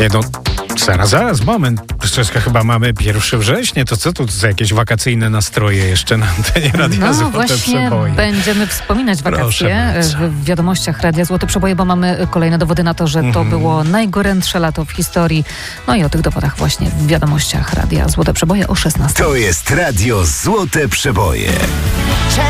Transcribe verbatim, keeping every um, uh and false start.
Nie no, zaraz, zaraz, moment. Troszkę chyba mamy pierwszego września. To co tu za jakieś wakacyjne nastroje jeszcze na antenie Radia No Złote właśnie Przeboje? będziemy wspominać wakacje bardzo. w wiadomościach Radia Złote Przeboje, bo mamy kolejne dowody na to, że to było najgorętsze lato w historii. No i o tych dowodach właśnie w wiadomościach Radia Złote Przeboje o szesnastej. To jest Radio Złote Przeboje.